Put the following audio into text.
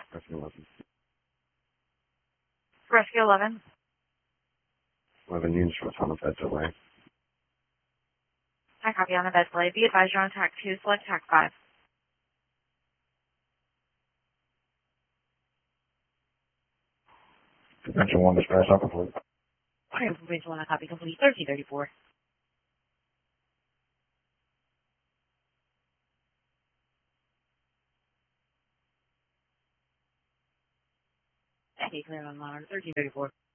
Rescue 11. Rescue 11. 11 units for on the bed delay. I copy on the bed delay. Be advised you're on TAC 2, select TAC 5. Convention 1 dispatch up complete. Okay, Provincial 1, I copy complete. 1334. Okay, clear on monitor. 1334.